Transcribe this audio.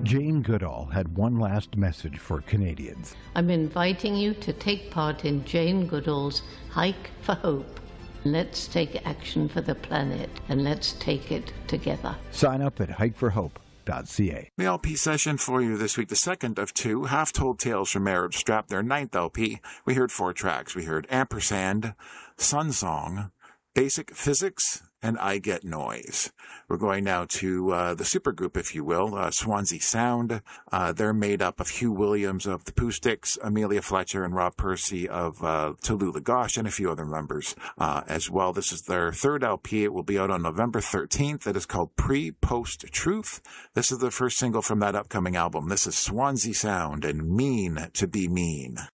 Jane Goodall had one last message for Canadians. I'm inviting you to take part in Jane Goodall's Hike for Hope. Let's take action for the planet, and let's take it together. Sign up at hikeforhope.ca. The LP session for you this week, the second of two, Half-Told Tales from Marriage Strap, their ninth LP. We heard 4 tracks. We heard Ampersand, Sun Song, Basic Physics, and I Get Noise. We're going now to the supergroup, if you will, Swansea Sound. They're made up of Hugh Williams of the Pooh Sticks, Amelia Fletcher and Rob Percy of Tallulah Gosh, and a few other members as well. This is their third LP. It will be out on November 13th. It is called Pre-Post Truth. This is the first single from that upcoming album. This is Swansea Sound and Mean to Be Mean.